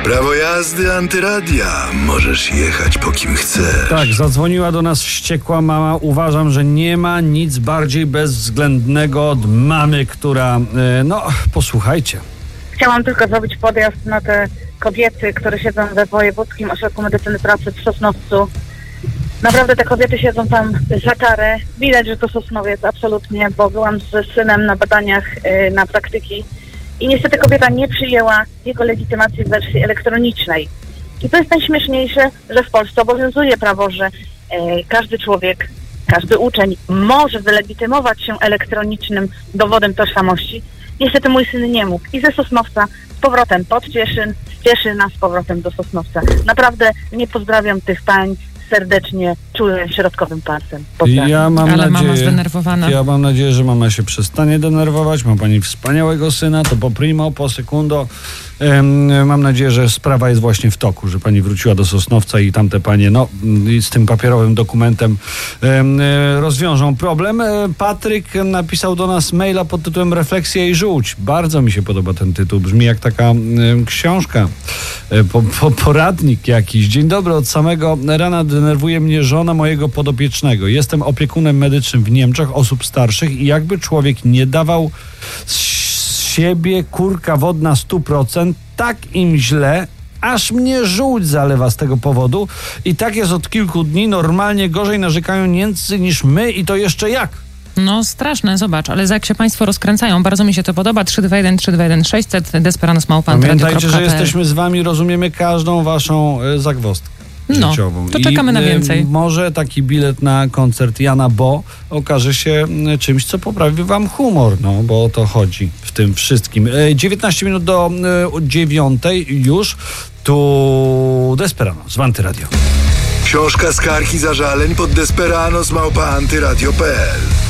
Prawo jazdy Antyradia. Możesz jechać po kim chcesz. Tak, zadzwoniła do nas wściekła mama. Uważam, że nie ma nic bardziej bezwzględnego od mamy, która... posłuchajcie. Chciałam tylko zrobić podjazd na te kobiety, które siedzą we Wojewódzkim Ośrodku Medycyny Pracy w Sosnowcu. Naprawdę te kobiety siedzą tam za karę. Widać, że to Sosnowiec, absolutnie, bo byłam z synem na badaniach na praktyki i niestety kobieta nie przyjęła jego legitymacji w wersji elektronicznej. I to jest najśmieszniejsze, że w Polsce obowiązuje prawo, że każdy człowiek, każdy uczeń może wylegitymować się elektronicznym dowodem tożsamości. Niestety mój syn nie mógł. I ze Sosnowca z powrotem pod Cieszyna z powrotem do Sosnowca. Naprawdę nie pozdrawiam tych pań serdecznie, czuję środkowym palcem. Mama zdenerwowana. Ja mam nadzieję, że mama się przestanie denerwować. Ma pani wspaniałego syna, to po primo, po secundo. Mam nadzieję, że sprawa jest właśnie w toku, że pani wróciła do Sosnowca i tamte panie, z tym papierowym dokumentem rozwiążą problem. Patryk napisał do nas maila pod tytułem Refleksja i żółć. Bardzo mi się podoba ten tytuł. Brzmi jak taka książka, poradnik jakiś. Dzień dobry, od samego rana denerwuje mnie żona mojego podopiecznego. Jestem opiekunem medycznym w Niemczech osób starszych i jakby człowiek nie dawał siebie, kurka wodna 100%, tak im źle, aż mnie żółć zalewa z tego powodu i tak jest od kilku dni. Normalnie gorzej narzekają Niemcy niż my i to jeszcze jak? No straszne, zobacz, ale jak się państwo rozkręcają, bardzo mi się to podoba. 321 321 600 Desperanos@antyradio.pl. Pamiętajcie, że jesteśmy z wami, rozumiemy każdą waszą zagwozdkę życiową. To czekamy na więcej. Może taki bilet na koncert Jana Bo okaże się czymś, co poprawi wam humor, bo o to chodzi w tym wszystkim. 19 minut do 9 już. Tu Desperanos w Antyradio. Książka skarg i zażaleń pod Desperanos@antyradio.pl.